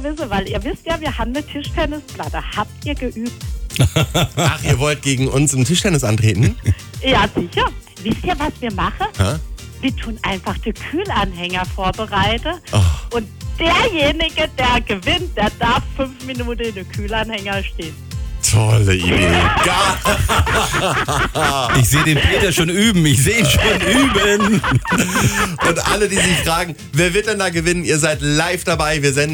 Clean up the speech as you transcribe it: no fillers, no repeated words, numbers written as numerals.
gerne wissen, weil ihr wisst ja, wir haben eine Tischtennisplatte. Habt ihr geübt? Ach, ihr wollt gegen uns im Tischtennis antreten? Ja, sicher. Wisst ihr, was wir machen? Ha? Wir tun einfach die Kühlanhänger vorbereiten. Oh. Und derjenige, der gewinnt, der darf 5 Minuten in den Kühlanhänger stehen. Tolle Idee. Ich sehe den Peter schon üben. Und alle, die sich fragen, wer wird denn da gewinnen? Ihr seid live dabei. Wir senden